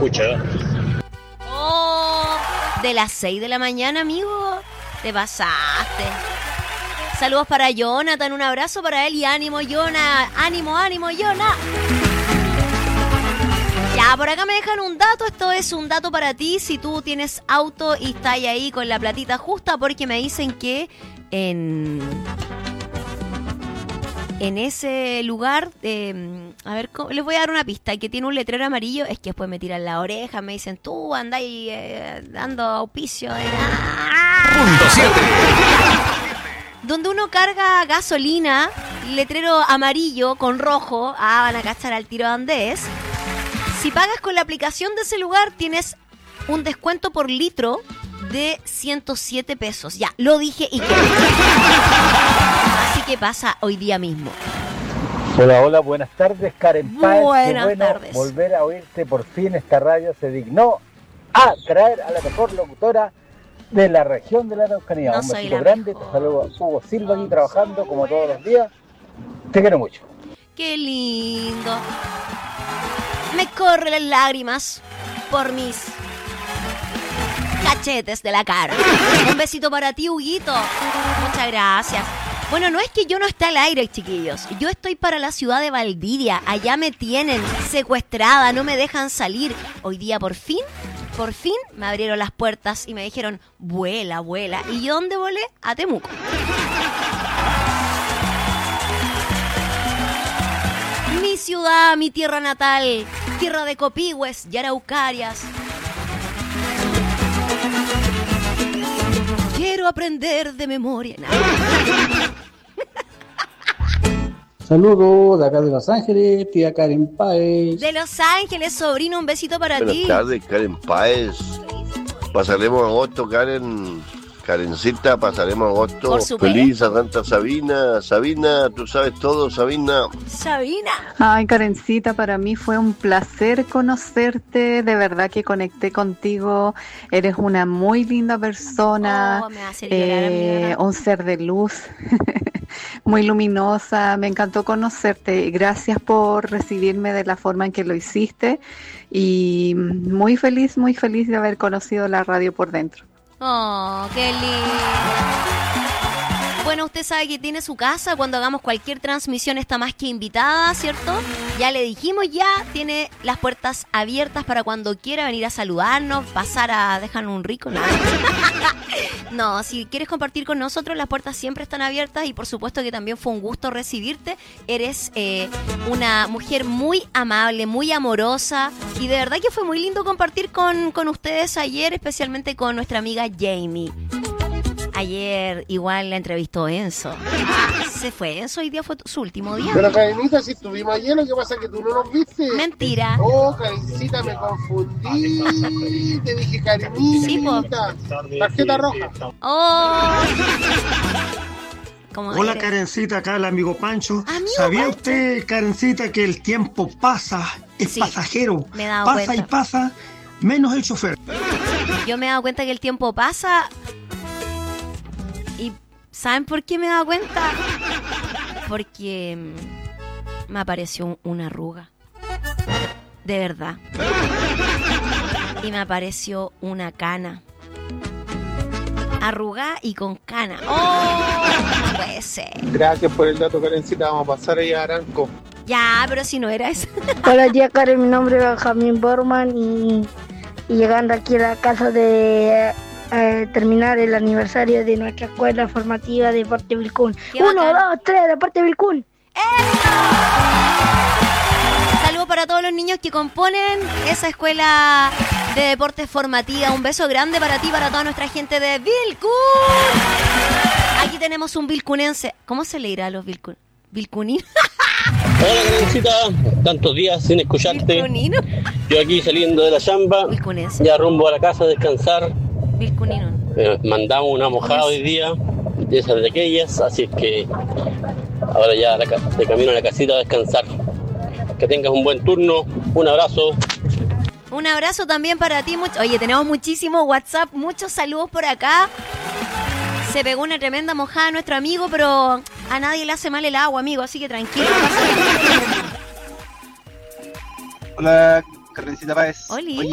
escucha. Oh, de las 6 de la mañana, amigo. Te pasaste. Saludos para Jonathan, un abrazo para él y ánimo, Jonah. Ánimo, ánimo, Jonah. Ya, por acá me dejan un dato. Esto es un dato para ti si tú tienes auto y estás ahí con la platita justa, porque me dicen que en ese lugar, a ver, les voy a dar una pista, que tiene un letrero amarillo. Es que después me tiran la oreja, me dicen, tú andáis dando auspicio de Punto 7. donde uno carga gasolina, letrero amarillo con rojo. Van a cachar al tiro donde es. Si pagas con la aplicación de ese lugar, tienes un descuento por litro de 107 pesos. Ya, lo dije y qué. Así que pasa hoy día mismo. Hola, hola, buenas tardes, Karen Páez. Buenas Qué bueno tardes. volver a oírte, por fin esta radio se dignó a traer a la mejor locutora de la región de la Araucanía. No Un soy besito la grande, mejor. te saludo Hugo Silva aquí trabajando como todos los días. Te quiero mucho. Qué lindo. Me corren las lágrimas por mis cachetes de la cara. Un besito para ti, Huguito. Muchas gracias. Bueno, no es que yo no esté al aire, chiquillos. Yo estoy para la ciudad de Valdivia. Allá me tienen secuestrada, no me dejan salir. Hoy día por fin me abrieron las puertas y me dijeron, vuela, vuela. ¿Y yo dónde volé? A Temuco. Mi ciudad, mi tierra natal, tierra de copihue y araucarias. Quiero aprender de memoria. Saludos de acá de Los Ángeles, tía Karen Páez. De Los Ángeles, sobrino, un besito para ti. Buenas tardes, Karen Páez. Pasaremos agosto, Karencita, pasaremos agosto. Por supuesto. Feliz a Santa Sabina. Sabina, tú sabes todo, Sabina. Sabina. Ay, Karencita, para mí fue un placer conocerte, de verdad que conecté contigo, eres una muy linda persona, Oh, me hace llorar, amiga. un ser de luz, muy luminosa, me encantó conocerte, gracias por recibirme de la forma en que lo hiciste y muy feliz de haber conocido la radio por dentro. Oh, qué lindo. Bueno, usted sabe que tiene su casa. Cuando hagamos cualquier transmisión está más que invitada, ¿cierto? Ya le dijimos, ya tiene las puertas abiertas para cuando quiera venir a saludarnos, pasar a dejarnos un rico. No, si quieres compartir con nosotros, las puertas siempre están abiertas y por supuesto que también fue un gusto recibirte. Eres una mujer muy amable, muy amorosa y de verdad que fue muy lindo compartir con ustedes ayer, especialmente con nuestra amiga Jamie. Ayer igual la entrevistó Enzo. Se fue Enzo, hoy día fue su último día. Pero Karencita, si estuvimos ayer, lo que pasa es que tú no nos viste. Mentira. Oh, Karencita, me confundí. Te dije Karencita. Sí, po. Tarjeta roja. Oh. ¿Cómo Hola eres? Karencita, acá el amigo Pancho. Amigo ¿Sabía Pancho. usted, Karencita, que el tiempo pasa, es Sí, pasajero? me he dado Pasa cuenta. y pasa, menos el chofer. Yo me he dado cuenta que el tiempo pasa. ¿Y saben por qué me he dado cuenta? Porque me apareció una arruga. De verdad. Y me apareció una cana. Arrugada y con cana. ¡Oh! No puede ser. Gracias por el dato, Karencita. Vamos a pasar ahí a Aranco. Ya, pero si no era eso. Hola tía Karen, mi nombre es Benjamín Borman y llegando aquí a la casa de terminar el aniversario de nuestra escuela formativa de Deporte Vilcún. Qué 1, bacán. 2, 3, Deporte Vilcún. Saludos para todos los niños que componen esa escuela de deportes formativa. Un beso grande para ti, para toda nuestra gente de Vilcún. Aquí tenemos un vilcunense. ¿Cómo se le dirá a los vilcuninos? Hola, Karencita. Tantos días sin escucharte. ¿Vilcunino? Yo aquí saliendo de la chamba, Vilcunense. ya rumbo a la casa a descansar. Vilcunino. Mandamos una mojada hoy día, de esas de aquellas, así es que ahora ya de camino a la casita a descansar. Que tengas un buen turno, un abrazo. Un abrazo también para ti. Oye, tenemos muchísimo WhatsApp, muchos saludos por acá. Se pegó una tremenda mojada nuestro amigo, pero a nadie le hace mal el agua, amigo, así que tranquilo. Hola, Karencita Páez. Oli. Oye,